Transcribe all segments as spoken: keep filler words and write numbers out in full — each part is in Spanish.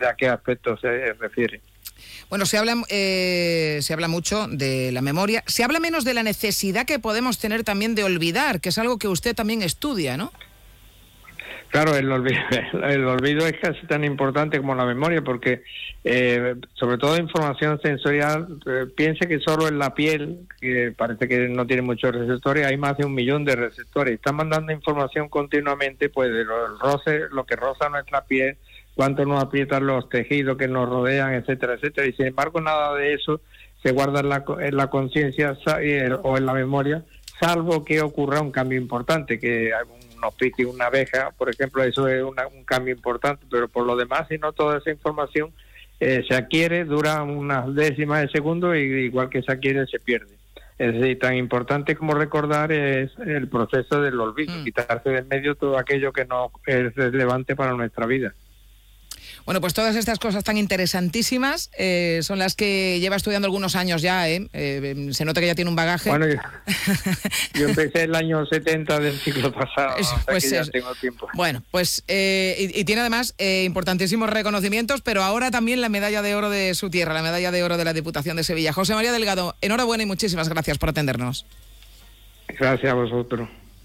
de a qué aspecto se refiere. Bueno, se habla, eh, se habla mucho de la memoria, se habla menos de la necesidad que podemos tener también de olvidar, que es algo que usted también estudia, ¿no? Claro, el olvido, el olvido es casi tan importante como la memoria, porque eh, sobre todo información sensorial, eh, piense que solo en la piel, que parece que no tiene muchos receptores, hay más de un millón de receptores. Están mandando información continuamente, pues de lo, el roce, lo que roza nuestra piel, cuánto nos aprietan los tejidos que nos rodean, etcétera, etcétera. Y sin embargo, nada de eso se guarda en la, en la conciencia o en la memoria, salvo que ocurra un cambio importante, que nos pique una abeja, por ejemplo, eso es una, un cambio importante, pero por lo demás, si no, toda esa información eh, se adquiere, dura unas décimas de segundo y igual que se adquiere, se pierde. Es decir, tan importante como recordar es el proceso del olvido, mm. quitarse del medio todo aquello que no es relevante para nuestra vida. Bueno, pues todas estas cosas tan interesantísimas eh, son las que lleva estudiando algunos años ya, ¿eh? Eh, se nota que ya tiene un bagaje. Bueno, yo, yo empecé el año setenta del siglo pasado, Eso, o sea pues que ya es, tengo tiempo. Bueno, pues eh, y, y tiene además eh, importantísimos reconocimientos, pero ahora también la medalla de oro de su tierra, la medalla de oro de la Diputación de Sevilla. José María Delgado, enhorabuena y muchísimas gracias por atendernos. Gracias a vosotros.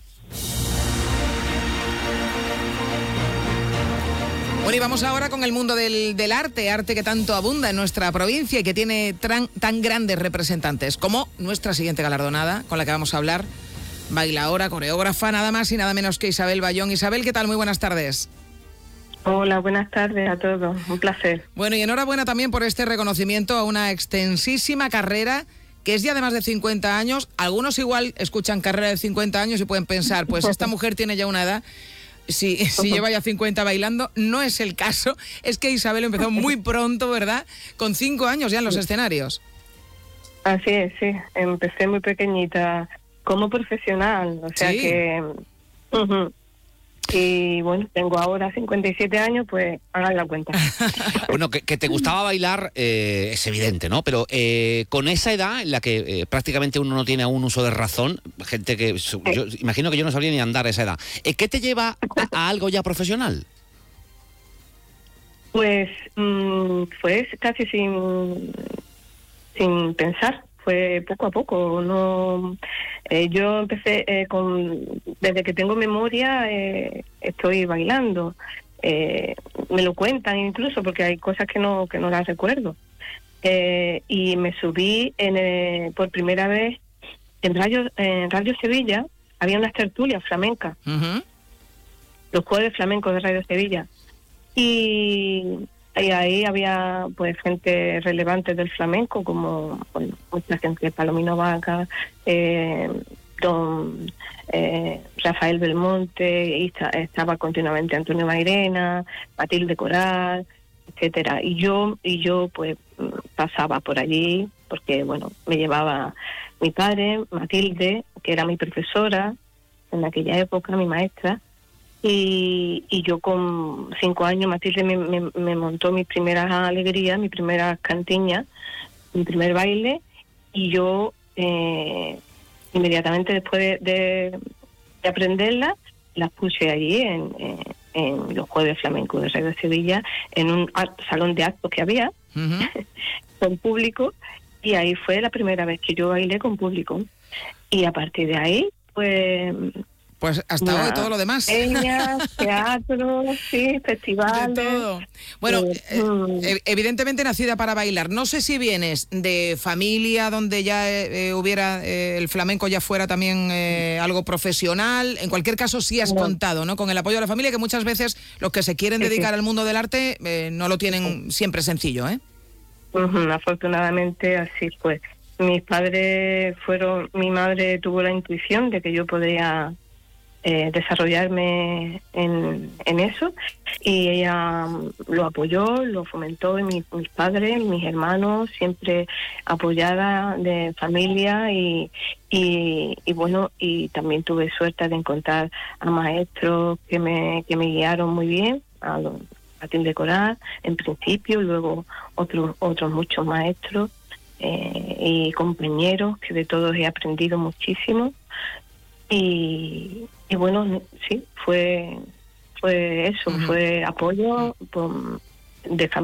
Bueno, y vamos ahora con el mundo del, del arte, arte que tanto abunda en nuestra provincia y que tiene tan, tan grandes representantes como nuestra siguiente galardonada, con la que vamos a hablar, bailaora, coreógrafa, nada más y nada menos que Isabel Bayón. Isabel, ¿qué tal? Muy buenas tardes. Hola, buenas tardes a todos, un placer. Bueno, y enhorabuena también por este reconocimiento a una extensísima carrera que es ya de más de cincuenta años. Algunos igual escuchan carrera de cincuenta años y pueden pensar, pues esta mujer tiene ya una edad... Si, si lleva ya cincuenta bailando, no es el caso. Es que Isabel empezó muy pronto, ¿verdad? Con cinco años ya en los escenarios. Así es, sí. Empecé muy pequeñita como profesional, o sea ¿Sí? que... Uh-huh. Y bueno, tengo ahora cincuenta y siete años, pues hagan la cuenta. Bueno, que, que te gustaba bailar eh, es evidente, ¿no? Pero eh, con esa edad en la que eh, prácticamente uno no tiene aún uso de razón, gente que... Yo imagino que yo no sabría ni andar a esa edad. Eh, ¿Qué te lleva a, a algo ya profesional? Pues mmm, fue casi sin, sin pensar. Fue poco a poco. No, eh, yo empecé eh, con desde que tengo memoria eh, estoy bailando. Eh, me lo cuentan incluso porque hay cosas que no que no las recuerdo. Eh, y me subí en, eh, por primera vez en Radio en Radio Sevilla. Había unas tertulias flamencas, uh-huh. los jueves flamencos de Radio Sevilla, y Y ahí había pues gente relevante del flamenco, como bueno, mucha gente, Palomino Vaca, eh, don eh, Rafael Belmonte, y está, estaba continuamente Antonio Mairena, Matilde Coral, etcétera. Y yo, y yo pues pasaba por allí, porque bueno, me llevaba mi padre, Matilde, que era mi profesora en aquella época, mi maestra. Y, y yo con cinco años, Matilde me, me, me montó mis primeras alegrías, mis primeras cantiñas, mi primer baile, y yo eh, inmediatamente después de, de, de aprenderlas, las puse allí en, en, en los jueves flamencos de Radio Sevilla, en un salón de actos que había, uh-huh. con público, y ahí fue la primera vez que yo bailé con público. Y a partir de ahí, pues... Pues hasta nah, hoy todo lo demás. Peñas, teatro, sí, festivales. De todo. Bueno, eh, eh, evidentemente nacida para bailar. No sé si vienes de familia donde ya eh, hubiera eh, el flamenco ya fuera también eh, algo profesional. En cualquier caso sí has no. contado, ¿no? Con el apoyo de la familia, que muchas veces los que se quieren sí, dedicar sí. al mundo del arte eh, no lo tienen sí. siempre sencillo, ¿eh? Uh-huh, afortunadamente así fue. Mis padres fueron, mi madre tuvo la intuición de que yo podría Eh, desarrollarme en, en eso, y ella lo apoyó, lo fomentó, y mi, mis padres, mis hermanos, siempre apoyada de familia, y, y, y bueno, y también tuve suerte de encontrar a maestros que me, que me guiaron muy bien, a los Matilde Coral en principio, y luego otros, otros muchos maestros eh, y compañeros, que de todos he aprendido muchísimo. Y, y bueno, sí, fue fue eso, uh-huh. fue apoyo de familia.